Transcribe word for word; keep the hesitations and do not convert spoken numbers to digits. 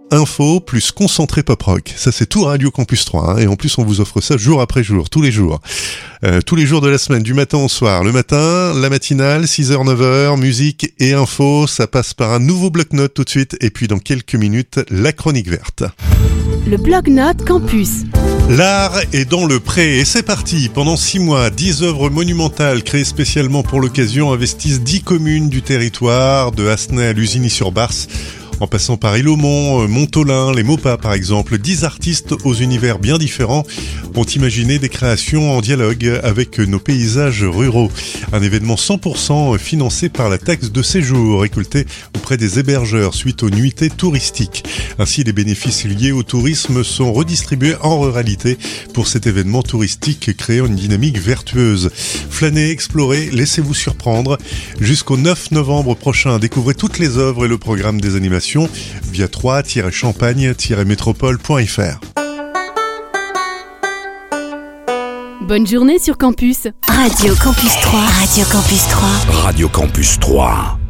info plus concentré pop rock. Ça, c'est tout Radio Campus trois. Hein, et en plus, on vous offre ça jour après jour, tous les jours. Euh, tous les jours de la semaine, du matin au soir. Le matin, la matinale, six heures neuf heures, musique et info. Ça passe par un nouveau bloc-notes tout de suite. Et puis, dans quelques minutes, la chronique verte. Le bloc-notes Campus. L'art est dans le pré et c'est parti. Pendant six mois, dix œuvres monumentales créées spécialement pour l'occasion investissent dix communes du territoire, de Hassenay à Lusigny-sur-Barse, en passant par Ilomont, Montolin, les Maupas par exemple. Dix artistes aux univers bien différents ont imaginé des créations en dialogue avec nos paysages ruraux. Un événement cent pour cent financé par la taxe de séjour récoltée auprès des hébergeurs suite aux nuitées touristiques. Ainsi, les bénéfices liés au tourisme sont redistribués en ruralité pour cet événement touristique créant une dynamique vertueuse. Flânez, explorez, laissez-vous surprendre. Jusqu'au neuf novembre prochain, découvrez toutes les œuvres et le programme des animations via trois tiret champagne tiret métropole point f r. Bonne journée sur Campus. Radio Campus trois. Radio Campus trois. Radio Campus trois.